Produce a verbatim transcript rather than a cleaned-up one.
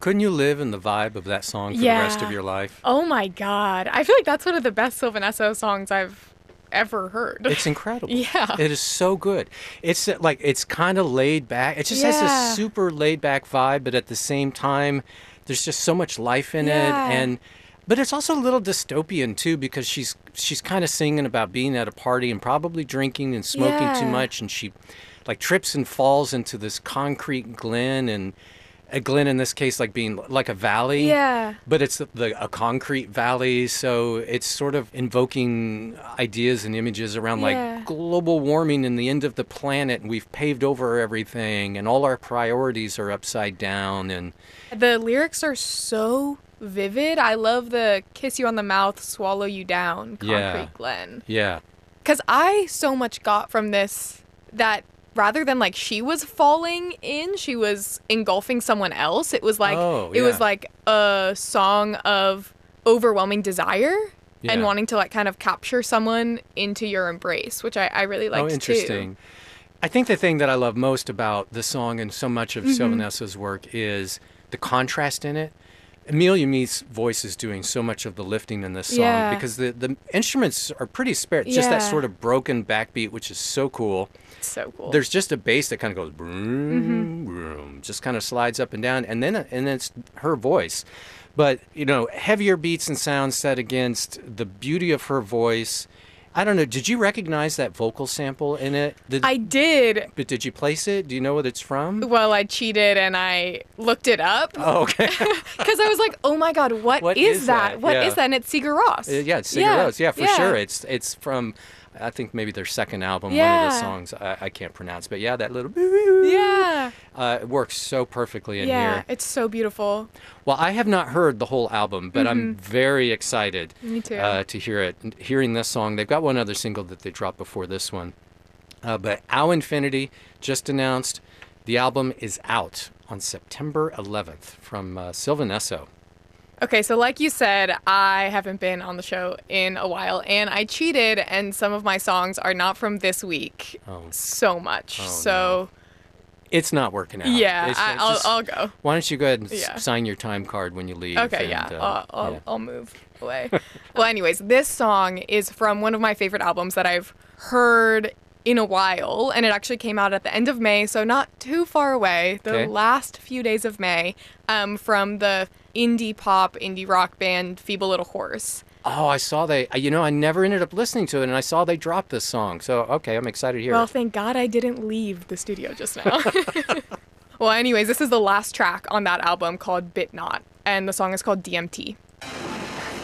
Couldn't you live in the vibe of that song for Yeah. the rest of your life? Oh my God. I feel like that's one of the best Sylvan Esso songs I've ever heard. It's incredible. Yeah. It is so good. It's uh, like, it's kind of laid back. It just has Yeah. this super laid back vibe, but at the same time, there's just so much life in Yeah. it. And, but it's also a little dystopian too, because she's, she's kind of singing about being at a party and probably drinking and smoking too Yeah. much. And she like trips and falls into this concrete glen, and a glen in this case, like being like a valley. Yeah. But it's the, the a concrete valley, so it's sort of invoking ideas and images around Yeah. like global warming and the end of the planet, and we've paved over everything, and all our priorities are upside down. And The lyrics are so vivid. I love the kiss you on the mouth, swallow you down, concrete Yeah. glen. yeah, Because I so much got from this that rather than like she was falling in, she was engulfing someone else. It was like Oh, it was yeah. like a song of overwhelming desire and Yeah. wanting to like kind of capture someone into your embrace, which I, I really liked oh, interesting. I think the thing that I love most about the song and so much of Mm-hmm. Sylvan Esso's work is the contrast in it. Amelia Meath's voice is doing so much of the lifting in this song Yeah. because the, the instruments are pretty spare. It's just that Yeah. sort of broken backbeat, which is so cool. too. It's so cool. There's just a bass that kind of goes broom, Mm-hmm. broom, just kind of slides up and down, and then and then it's her voice. But you know, heavier beats and sounds set against the beauty of her voice. I don't know. Did you recognize that vocal sample in it? Did, I did. but did you place it? Do you know what it's from? Well, I cheated and I looked it up because Oh, okay. I was like, "Oh my God, What what is, is that? that? What is Yeah. that?" And it's Sigur Rós. Uh, yeah, it's Sigur Yeah. Rós. Yeah, for Yeah. sure. It's it's from, I think maybe their second album. One of the Yeah. songs I, I can't pronounce, but yeah, that little Yeah, uh, it works so perfectly in yeah, here. it's so beautiful. Well, I have not heard the whole album, but I'm very excited Mm-hmm. Me too. Uh, to hear it. And hearing this song, they've got one other single that they dropped before this one. Uh, but Ow Infinity just announced the album is out on September eleventh from uh, Sylvan Esso. Okay, so like you said, I haven't been on the show in a while, and I cheated, and some of my songs are not from this week Oh. so much. Oh, so It's not working out. yeah, It's- I, it's I'll, just- I'll go. Why don't you go ahead and s- Yeah. sign your time card when you leave? Okay, and, yeah, uh, I'll, I'll, yeah. I'll move away. Well, anyways, this song is from one of my favorite albums that I've heard in a while, and it actually came out at the end of May, so not too far away, the Okay. last few days of May, um, from the indie pop, indie rock band Feeble Little Horse. Oh, I saw they. You know, I never ended up listening to it, and I saw they dropped this song. So okay, I'm excited to hear Well, it. thank God I didn't leave the studio just now. Well, anyways, this is the last track on that album called Bit Not, and the song is called D M T.